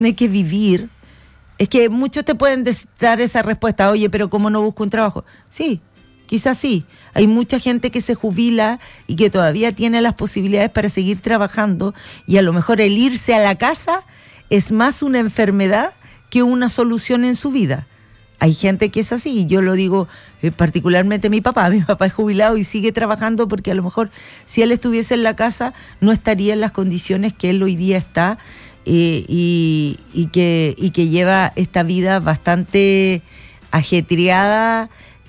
tiene que vivir. Es que muchos te pueden dar esa respuesta, oye, pero ¿cómo no busco un trabajo? Sí, quizás sí. Hay mucha gente que se jubila y que todavía tiene las posibilidades para seguir trabajando, y a lo mejor el irse a la casa es más una enfermedad que una solución en su vida. Hay gente que es así, y yo lo digo particularmente mi papá es jubilado y sigue trabajando porque a lo mejor si él estuviese en la casa no estaría en las condiciones que él hoy día está, y que lleva esta vida bastante ajetreada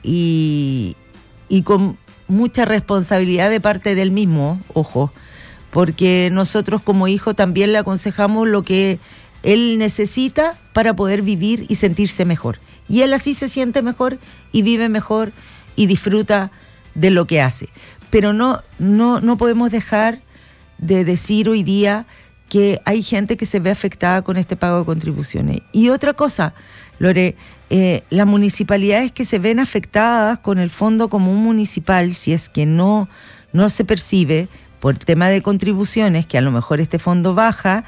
y con mucha responsabilidad de parte del mismo, ojo, porque nosotros como hijos también le aconsejamos lo que él necesita para poder vivir y sentirse mejor. Y él así se siente mejor y vive mejor y disfruta de lo que hace. Pero no podemos dejar de decir hoy día que hay gente que se ve afectada con este pago de contribuciones. Y otra cosa, Lore, las municipalidades que se ven afectadas con el Fondo Común Municipal, si es que no se percibe por tema de contribuciones, que a lo mejor este fondo baja,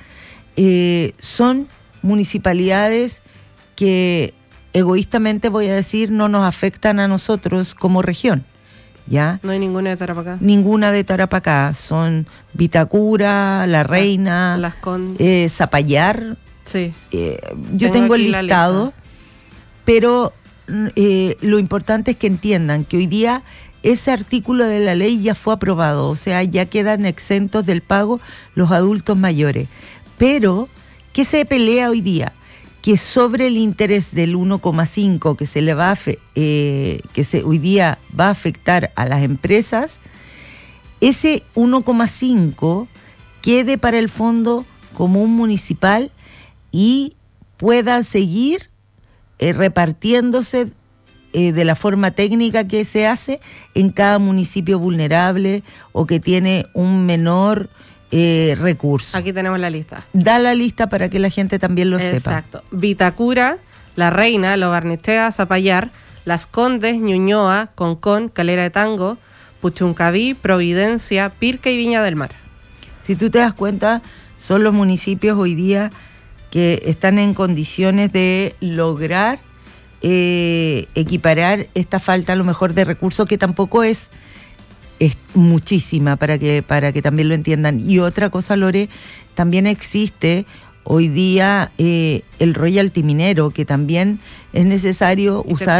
son municipalidades que egoístamente, voy a decir, no nos afectan a nosotros como región. ¿Ya? No hay ninguna de Tarapacá. Ninguna de Tarapacá. Son Vitacura, La Reina, Las Condes, Zapallar. Sí. Yo tengo el listado, pero lo importante es que entiendan que hoy día ese artículo de la ley ya fue aprobado, o sea, ya quedan exentos del pago los adultos mayores. Pero, ¿qué se pelea hoy día? Que sobre el interés del 1,5 que se le va hoy día va a afectar a las empresas, ese 1,5 quede para el Fondo Común Municipal y pueda seguir repartiéndose de la forma técnica que se hace en cada municipio vulnerable o que tiene un menor recurso. Aquí tenemos la lista. Da la lista para que la gente también lo sepa. Exacto. Vitacura, La Reina, Lo Barnechea, Zapallar, Las Condes, Ñuñoa, Concón, Calera de Tango, Puchuncaví, Providencia, Pirca y Viña del Mar. Si tú te das cuenta, son los municipios hoy día que están en condiciones de lograr equiparar esta falta a lo mejor de recursos, que tampoco es muchísima, para que también lo entiendan. Y otra cosa, Lore, también existe hoy día el royalty minero, que también es necesario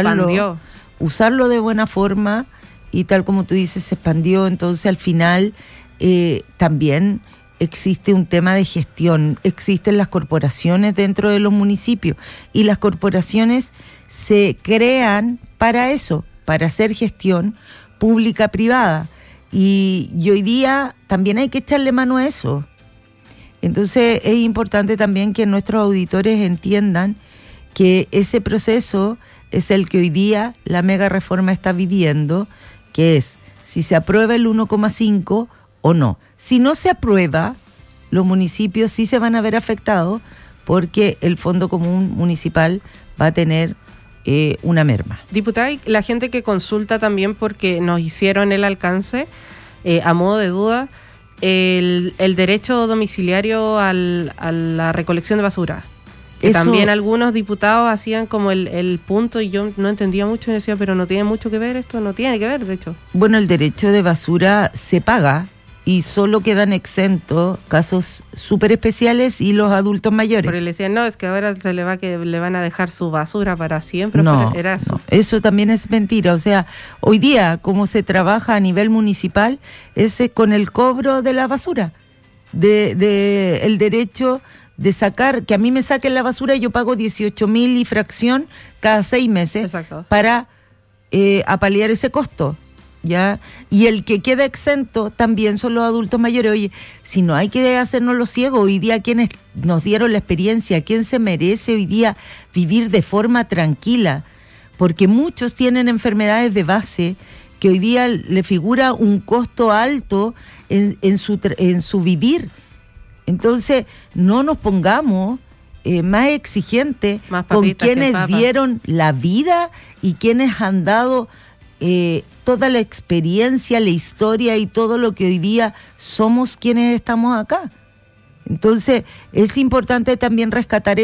usarlo de buena forma, y tal como tú dices, se expandió. Entonces al final también existe un tema de gestión, existen las corporaciones dentro de los municipios, y las corporaciones se crean para eso, para hacer gestión pública-privada, y hoy día también hay que echarle mano a eso. Entonces es importante también que nuestros auditores entiendan que ese proceso es el que hoy día la mega reforma está viviendo, que es si se aprueba el 1,5 o no. Si no se aprueba, los municipios sí se van a ver afectados, porque el Fondo Común Municipal va a tener una merma. Diputada, y la gente que consulta también, porque nos hicieron el alcance, a modo de duda, el derecho domiciliario a la recolección de basura. Que eso, también algunos diputados hacían como el punto, y yo no entendía mucho, y decía, pero no tiene mucho que ver esto, no tiene que ver, de hecho. Bueno, el derecho de basura se paga, y solo quedan exentos casos súper especiales y los adultos mayores. Porque le decían, no, es que ahora le van a dejar su basura para siempre. No, era eso. No, eso también es mentira. O sea, hoy día, como se trabaja a nivel municipal, es con el cobro de la basura, de el derecho de sacar, que a mí me saquen la basura, y yo pago 18,000 y fracción cada 6 meses. Exacto. Para apalear ese costo. ¿Ya? Y el que queda exento también son los adultos mayores. Oye, si no hay que hacernos los ciegos, hoy día quienes nos dieron la experiencia, ¿quién se merece hoy día vivir de forma tranquila? Porque muchos tienen enfermedades de base que hoy día le figura un costo alto en su vivir. Entonces, no nos pongamos más exigentes con quienes dieron la vida y quienes han dado toda la experiencia, la historia y todo lo que hoy día somos quienes estamos acá. Entonces, es importante también rescatar